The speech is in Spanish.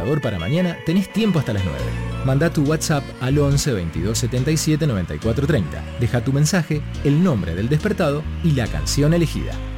despertador para mañana, tenés tiempo hasta las 9. Manda tu WhatsApp al 11 22 77 94 30. Deja tu mensaje, el nombre del despertado y la canción elegida.